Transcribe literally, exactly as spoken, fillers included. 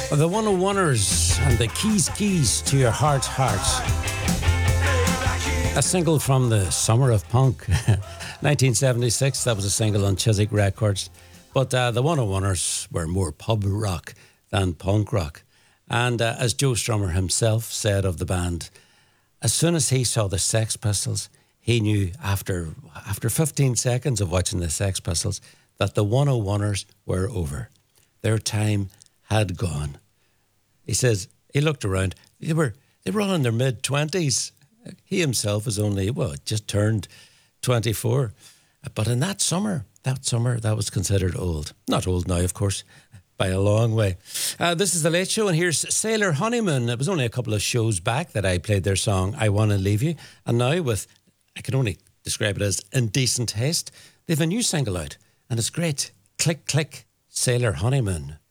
The one oh oneers and the Keys Keys to Your Heart Heart. A single from the summer of punk. nineteen seventy-six, that was a single on Chiswick Records. But uh, the one oh oneers were more pub rock than punk rock. And uh, as Joe Strummer himself said of the band, as soon as he saw the Sex Pistols, he knew after after fifteen seconds of watching the Sex Pistols that the one oh oneers were over. Their time had gone. He says he looked around. They were they were all in their mid twenties. He himself was only well just turned twenty-four. But in that summer, that summer that was considered old. Not old now, of course, by a long way. Uh, this is the Late Show, and here's Sailor Honeymoon. It was only a couple of shows back that I played their song "I Wanna Leave You," and now with I can only describe it as indecent haste. They have a new single out, and it's great. Click click, Sailor Honeymoon.